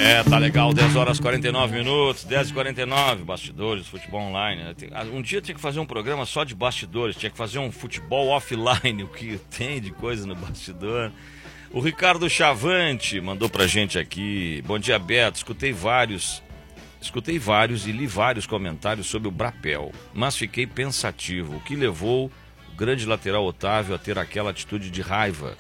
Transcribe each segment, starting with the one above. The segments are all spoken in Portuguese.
Tá legal, 10 horas 49 minutos, 10h49, bastidores, futebol online. Um dia tinha que fazer um programa só de bastidores, tinha que fazer um futebol offline, o que tem de coisa no bastidor. O Ricardo Chavante mandou pra gente aqui: bom dia, Beto, escutei vários e li vários comentários sobre o Brapel, mas fiquei pensativo. O que levou o grande lateral Otávio a ter aquela atitude de raiva?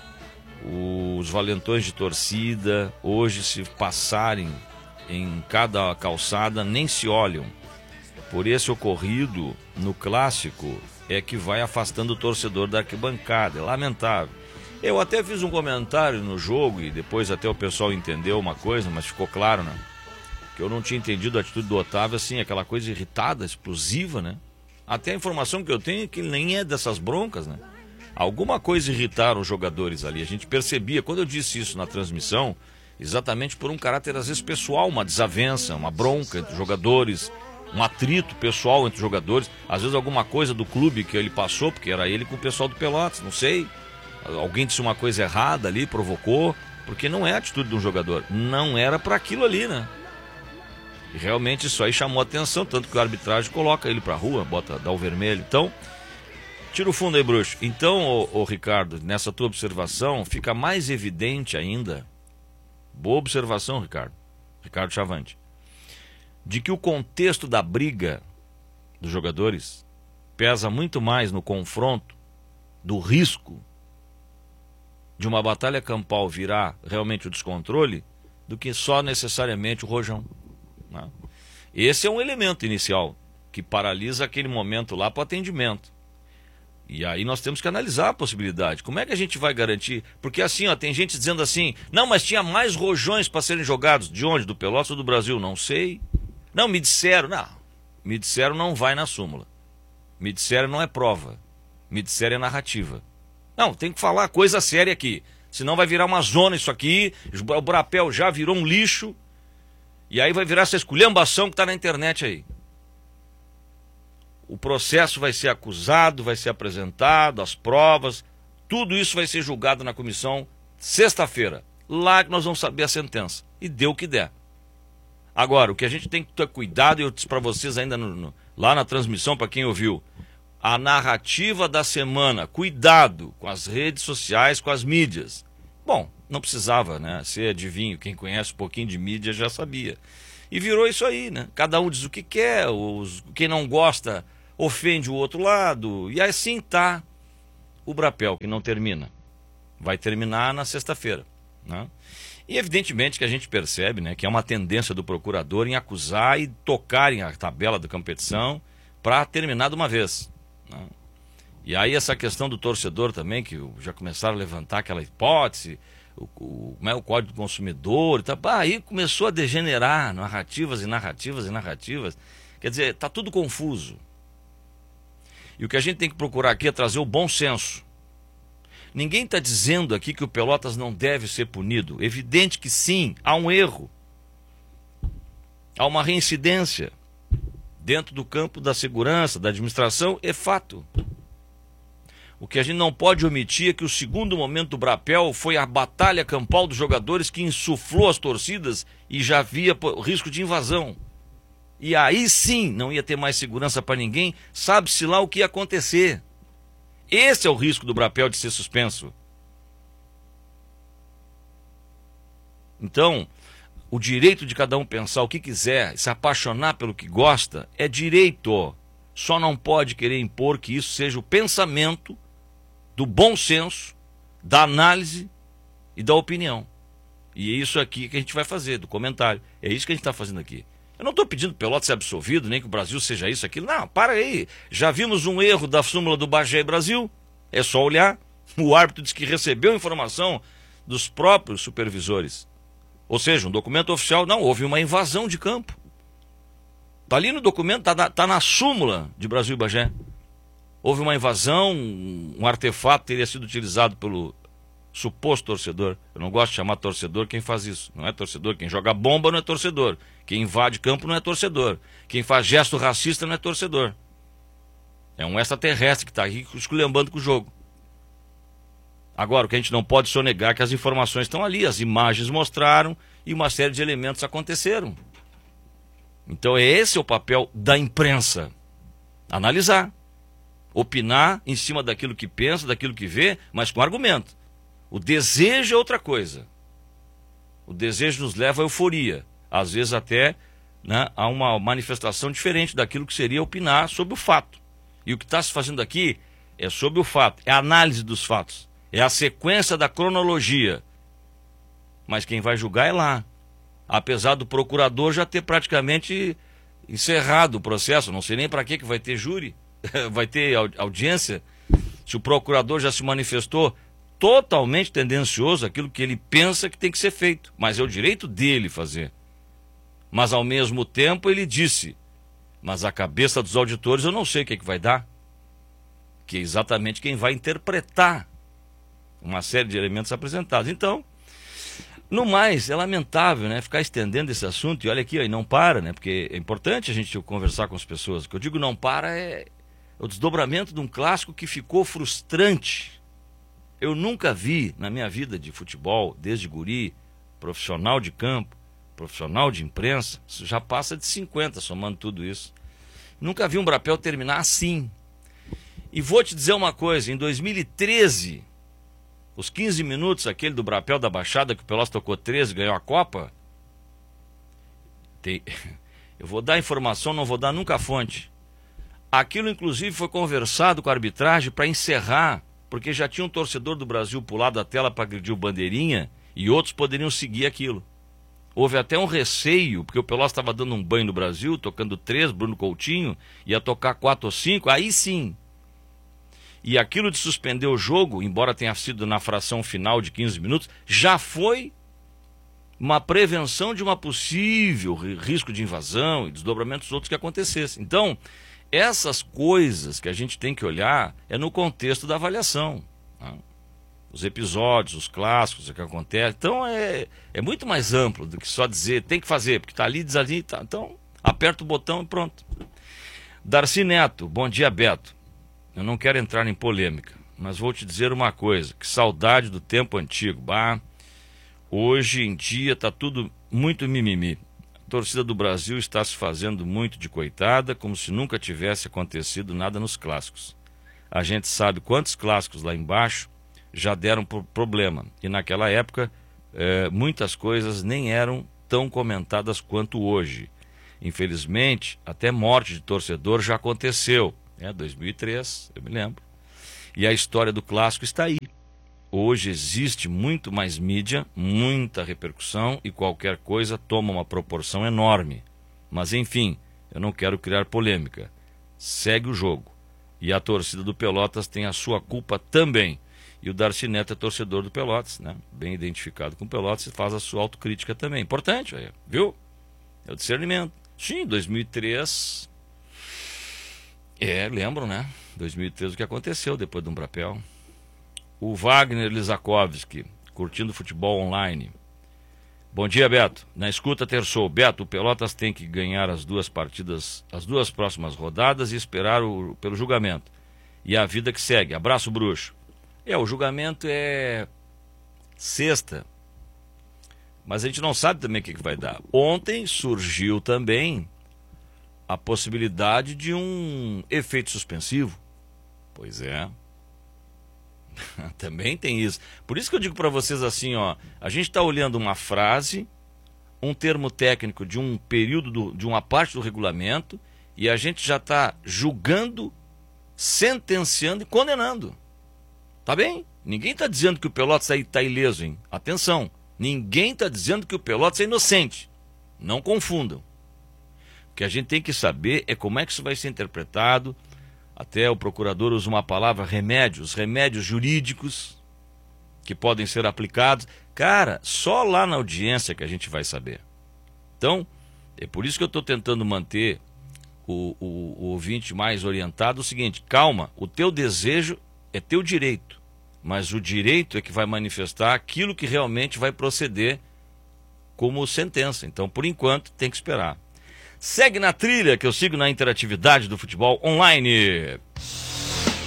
Os valentões de torcida, hoje, se passarem em cada calçada, nem se olham. Por esse ocorrido no clássico é que vai afastando o torcedor da arquibancada. É lamentável. Eu até fiz um comentário no jogo e depois até o pessoal entendeu uma coisa, mas ficou claro, né? Que eu não tinha entendido a atitude do Otávio, assim, aquela coisa irritada, explosiva, né? Até a informação que eu tenho é que ele nem é dessas broncas, né? Alguma coisa irritaram os jogadores ali, a gente percebia. Quando eu disse isso na transmissão, exatamente por um caráter às vezes pessoal, uma desavença, uma bronca entre os jogadores, um atrito pessoal entre os jogadores, às vezes alguma coisa do clube que ele passou, porque era ele com o pessoal do Pelotas, não sei, alguém disse uma coisa errada ali, provocou, porque não é a atitude de um jogador, não era para aquilo ali, né? E realmente isso aí chamou a atenção, tanto que a arbitragem coloca ele pra rua, dá o vermelho. Então, tira o fundo aí, bruxo. Então, ô Ricardo, nessa tua observação, fica mais evidente ainda, boa observação, Ricardo Chavante, de que o contexto da briga dos jogadores pesa muito mais no confronto do risco de uma batalha campal virar realmente o descontrole do que só necessariamente o rojão. Não. Esse é um elemento inicial que paralisa aquele momento lá para o atendimento. E aí nós temos que analisar a possibilidade. Como é que a gente vai garantir? Porque assim, ó, tem gente dizendo assim: não, mas tinha mais rojões para serem jogados. De onde? Do Pelotas ou do Brasil? Não sei. Não, me disseram. Não, me disseram não vai na súmula. Me disseram não é prova. Me disseram é narrativa. Não, tem que falar coisa séria aqui. Senão vai virar uma zona isso aqui. O Brapel já virou um lixo. E aí vai virar essa esculhambação que está na internet aí. O processo vai ser acusado, vai ser apresentado, as provas, tudo isso vai ser julgado na comissão sexta-feira. Lá que nós vamos saber a sentença. E dê o que der. Agora, o que a gente tem que ter cuidado, e eu disse para vocês ainda lá na transmissão, para quem ouviu, a narrativa da semana, cuidado com as redes sociais, com as mídias. Bom, não precisava, né, ser adivinho, quem conhece um pouquinho de mídia já sabia. E virou isso aí, né? Cada um diz o que quer, quem não gosta ofende o outro lado, e assim tá o Brapel, que não termina. Vai terminar na sexta-feira, né? E evidentemente que a gente percebe, né, que é uma tendência do procurador em acusar e tocarem a tabela da competição para terminar de uma vez, né? E aí essa questão do torcedor também, que já começaram a levantar aquela hipótese, o Código do Consumidor, tá, aí começou a degenerar narrativas e narrativas e narrativas. Quer dizer, está tudo confuso. E o que a gente tem que procurar aqui é trazer o bom senso. Ninguém está dizendo aqui que o Pelotas não deve ser punido. Evidente que sim, há um erro. Há uma reincidência dentro do campo da segurança, da administração, é fato. O que a gente não pode omitir é que o segundo momento do Brapel foi a batalha campal dos jogadores que insuflou as torcidas e já havia risco de invasão. E aí sim não ia ter mais segurança para ninguém, sabe-se lá o que ia acontecer. Esse é o risco do Brapel de ser suspenso. Então, o direito de cada um pensar o que quiser, se apaixonar pelo que gosta, é direito. Só não pode querer impor que isso seja o pensamento do bom senso, da análise e da opinião. E é isso aqui que a gente vai fazer, do comentário. É isso que a gente está fazendo aqui. Eu não estou pedindo que o Pelotas seja absolvido, nem que o Brasil seja isso, aquilo. Não, para aí. Já vimos um erro da súmula do Bagé Brasil. É só olhar. O árbitro disse que recebeu informação dos próprios supervisores. Ou seja, um documento oficial. Não, houve uma invasão de campo. Está ali no documento, está na súmula de Brasil e Bagé. Houve uma invasão, um artefato teria sido utilizado pelo suposto torcedor. Eu não gosto de chamar torcedor quem faz isso. Não é torcedor. Quem joga bomba não é torcedor. Quem invade campo não é torcedor. Quem faz gesto racista não é torcedor. É um extraterrestre que está aqui esculhambando com o jogo. Agora, o que a gente não pode sonegar é que as informações estão ali, as imagens mostraram e uma série de elementos aconteceram. Então esse é o papel da imprensa. Analisar, opinar em cima daquilo que pensa, daquilo que vê, mas com argumento. O desejo é outra coisa. O desejo nos leva à euforia, às vezes até, né, a uma manifestação diferente daquilo que seria opinar sobre o fato. E o que está se fazendo aqui é sobre o fato, é a análise dos fatos, é a sequência da cronologia. Mas quem vai julgar é lá. Apesar do procurador já ter praticamente encerrado o processo, não sei nem para que vai ter júri, vai ter audiência, se o procurador já se manifestou totalmente tendencioso àquilo que ele pensa que tem que ser feito, mas é o direito dele fazer. Mas ao mesmo tempo ele disse, mas a cabeça dos auditores eu não sei o que vai dar, que é exatamente quem vai interpretar uma série de elementos apresentados. Então, no mais, é lamentável, né, ficar estendendo esse assunto, e olha aqui, aí não para, né, porque é importante a gente conversar com as pessoas. O que eu digo não para é o desdobramento de um clássico que ficou frustrante. Eu nunca vi na minha vida de futebol, desde guri, profissional de campo, profissional de imprensa, isso já passa de 50, somando tudo isso. Nunca vi um Brapel terminar assim. E vou te dizer uma coisa, em 2013, os 15 minutos, aquele do Brapel da Baixada, que o Pelotas tocou 13 e ganhou a Copa, eu vou dar informação, não vou dar nunca a fonte. Aquilo, inclusive, foi conversado com a arbitragem para encerrar, porque já tinha um torcedor do Brasil pulado da tela para agredir o Bandeirinha e outros poderiam seguir aquilo. Houve até um receio, porque o Pelotas estava dando um banho no Brasil, tocando 3, Bruno Coutinho, ia tocar 4 ou 5, aí sim. E aquilo de suspender o jogo, embora tenha sido na fração final de 15 minutos, já foi uma prevenção de uma possível risco de invasão e desdobramentos outros que acontecessem. Então, essas coisas que a gente tem que olhar é no contexto da avaliação, né? Os episódios, os clássicos, o que acontece. Então é muito mais amplo do que só dizer tem que fazer, porque está ali, diz ali, tá. Então aperta o botão e pronto. Darcy Neto, bom dia, Beto. Eu não quero entrar em polêmica, mas vou te dizer uma coisa, que saudade do tempo antigo. Bah, hoje em dia está tudo muito mimimi. A torcida do Brasil está se fazendo muito de coitada, como se nunca tivesse acontecido nada nos clássicos. A gente sabe quantos clássicos lá embaixo já deram problema. E naquela época, muitas coisas nem eram tão comentadas quanto hoje. Infelizmente, até morte de torcedor já aconteceu. 2003, eu me lembro. E a história do clássico está aí. Hoje existe muito mais mídia, muita repercussão e qualquer coisa toma uma proporção enorme. Mas enfim, eu não quero criar polêmica. Segue o jogo. E a torcida do Pelotas tem a sua culpa também. E o Darcy Neto é torcedor do Pelotas, né? Bem identificado com o Pelotas e faz a sua autocrítica também. Importante, viu? É o discernimento. Sim, 2003... lembro, né? 2013 o que aconteceu depois de um Brapel. O Wagner Lisakovski, curtindo futebol online. Bom dia, Beto. Na escuta terçou. Beto, o Pelotas tem que ganhar as duas partidas, as duas próximas rodadas e esperar pelo julgamento. E a vida que segue. Abraço, bruxo. O julgamento é sexta. Mas a gente não sabe também o que vai dar. Ontem surgiu também a possibilidade de um efeito suspensivo. Pois é. Também tem isso. Por isso que eu digo para vocês assim, a gente está olhando uma frase, um termo técnico de um período, de uma parte do regulamento, e a gente já está julgando, sentenciando e condenando. Tá bem? Ninguém está dizendo que o Pelotas está ileso, hein? Atenção, ninguém está dizendo que o Pelotas é inocente. Não confundam. O que a gente tem que saber é como é que isso vai ser interpretado. Até o procurador usa uma palavra, remédios, remédios jurídicos que podem ser aplicados. Cara, só lá na audiência que a gente vai saber. Então, é por isso que eu estou tentando manter o ouvinte mais orientado. O seguinte, calma, o teu desejo é teu direito, mas o direito é que vai manifestar aquilo que realmente vai proceder como sentença. Então, por enquanto, tem que esperar. Segue na trilha que eu sigo na interatividade do futebol online.